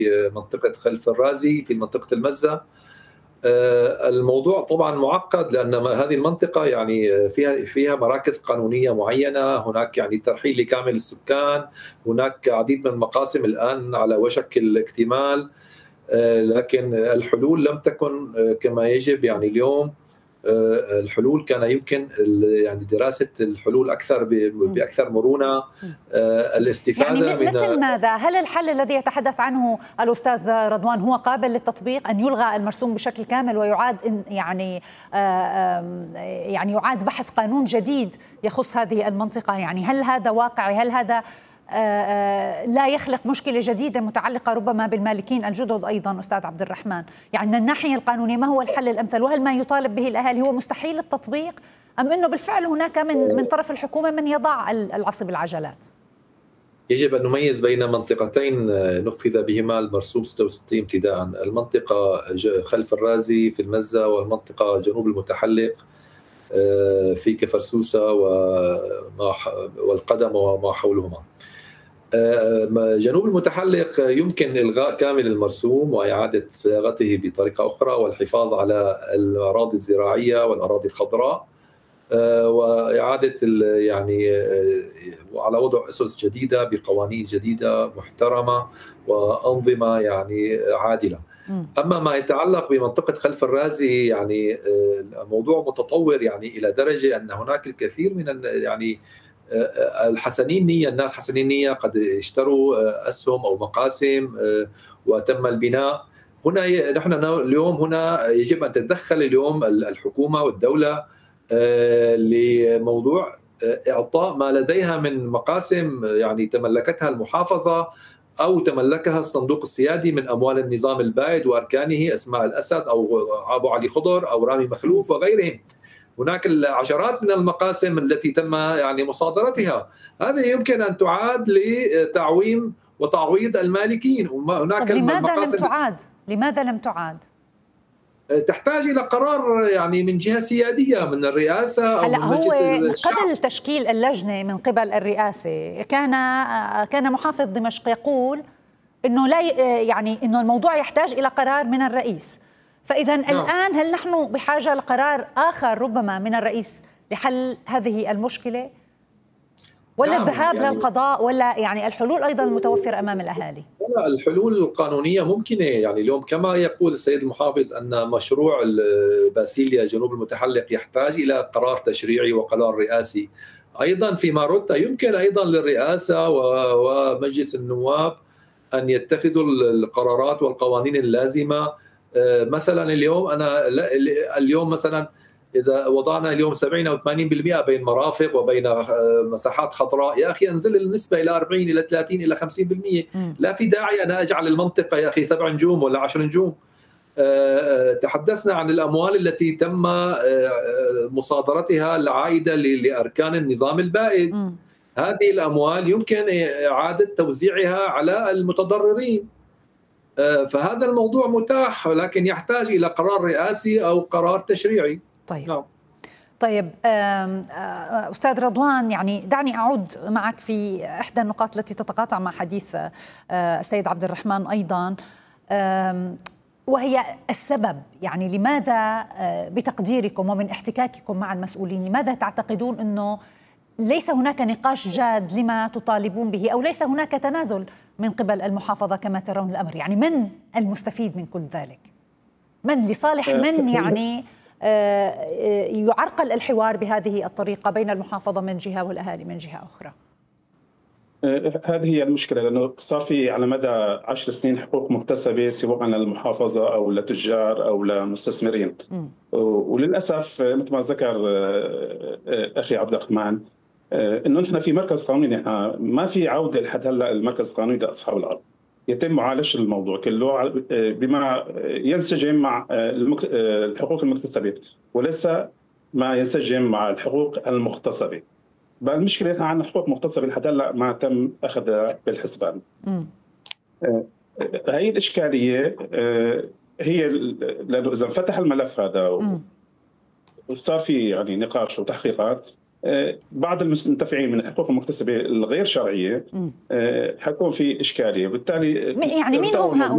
منطقة خلف الرازي في منطقة المزة. الموضوع طبعا معقد لأن هذه المنطقة يعني فيها مراكز قانونية معينة، هناك يعني ترحيل لكامل السكان، هناك عديد من المقاسم الآن على وشك الاكتمال، لكن الحلول لم تكن كما يجب. يعني اليوم الحلول كان يمكن يعني دراسة الحلول أكثر بأكثر مرونة، الاستفادة يعني من مثل ماذا؟ هل الحل الذي يتحدث عنه الأستاذ رضوان هو قابل للتطبيق، أن يلغى المرسوم بشكل كامل ويعاد يعني يعاد بحث قانون جديد يخص هذه المنطقة؟ يعني هل هذا واقعي؟ هل هذا لا يخلق مشكلة جديدة متعلقة ربما بالمالكين الجدد أيضا أستاذ عبد الرحمن؟ يعني من الناحية القانونية ما هو الحل الأمثل؟ وهل ما يطالب به الأهالي هو مستحيل التطبيق، أم أنه بالفعل هناك من طرف الحكومة من يضع العصي بالعجلات؟ يجب أن نميز بين منطقتين نفذ بهما المرسوم 66 ابتداء، المنطقة خلف الرازي في المزة والمنطقة جنوب المتحلق في كفرسوسة والقدم وما حولهما. جنوب المتحلق يمكن إلغاء كامل المرسوم وإعادة صياغته بطريقة أخرى والحفاظ على الأراضي الزراعية والأراضي الخضراء، وإعادة يعني على وضع أسس جديدة بقوانين جديدة محترمة وأنظمة يعني عادلة. أما ما يتعلق بمنطقة خلف الرازي يعني الموضوع متطور يعني إلى درجة أن هناك الكثير من يعني الحسنين نية، الناس حسنين نية قد اشتروا أسهم أو مقاسم وتم البناء. هنا نحن اليوم هنا يجب أن تتدخل اليوم الحكومة والدولة لموضوع إعطاء ما لديها من مقاسم يعني تملكتها المحافظة أو تملكها الصندوق السيادي من أموال النظام البائد وأركانه أسماء الأسد أو أبو علي خضر أو رامي مخلوف وغيرهم. هناك العشرات من المقاسم التي تم يعني مصادرتها، هذه يمكن أن تعاد لتعويم وتعويض المالكين. هناك لماذا لم تعاد؟ لماذا لم تعاد؟ تحتاج إلى قرار يعني من جهة سيادية من الرئاسة أو من مجلس الشعب. قبل تشكيل اللجنة من قبل الرئاسة كان محافظ دمشق يقول إنه لا يعني إنه الموضوع يحتاج إلى قرار من الرئيس. فإذا الآن هل نحن بحاجة لقرار آخر ربما من الرئيس لحل هذه المشكلة، ولا الذهاب يعني للقضاء، ولا يعني الحلول أيضا متوفرة أمام الأهالي؟ لا، الحلول القانونية ممكنة. يعني اليوم كما يقول السيد المحافظ أن مشروع باسيليا جنوب المتحلق يحتاج إلى قرار تشريعي وقرار رئاسي، أيضا في ماروتا يمكن أيضا للرئاسة ومجلس النواب أن يتخذوا القرارات والقوانين اللازمة. مثلا اليوم مثلا إذا وضعنا اليوم 70 أو 80% بين مرافق وبين مساحات خضراء، يا أخي أنزل النسبة إلى 40 إلى 30 إلى 50%. لا في داعي أنا أجعل المنطقة يا أخي 7 نجوم ولا 10 نجوم. تحدثنا عن الأموال التي تم مصادرتها العائدة لأركان النظام البائد. هذه الأموال يمكن إعادة توزيعها على المتضررين. فهذا الموضوع متاح، ولكن يحتاج إلى قرار رئاسي أو قرار تشريعي. طيب أستاذ رضوان، يعني دعني أعود معك في إحدى النقاط التي تتقاطع مع حديث السيد عبد الرحمن أيضا، وهي السبب. يعني لماذا بتقديركم ومن احتكاككم مع المسؤولين لماذا تعتقدون أنه ليس هناك نقاش جاد لما تطالبون به، أو ليس هناك تنازل من قبل المحافظة كما ترون الأمر؟ يعني من المستفيد من كل ذلك؟ من لصالح من يعني يعرقل الحوار بهذه الطريقة بين المحافظة من جهة والأهالي من جهة أخرى؟ هذه هي المشكلة، لأنه صار في على مدى 10 سنين حقوق مكتسبة سواء للمحافظة أو لتجار أو لمستثمرين. وللأسف مثل ما ذكر أخي عبد الرحمن إنه نحن في مركز قانوني، نحن ما في عودة لحد هلا المركز القانوني لأصحاب الأرض. يتم معالجة الموضوع كله بما ينسجم مع الحقوق المكتسبة وليس ما ينسجم مع الحقوق المغتصبة. بقى المشكلة عن حقوق مغتصبة لحد هلا ما تم أخذها بالحسبان. هي الإشكالية هي لأنه إذا فتح الملف هذا وصار في يعني نقاش وتحقيقات، بعض المنتفعين من الحقوق المكتسبة الغير شرعية حيكون في إشكالية. بالتالي يعني مين هم هؤلاء؟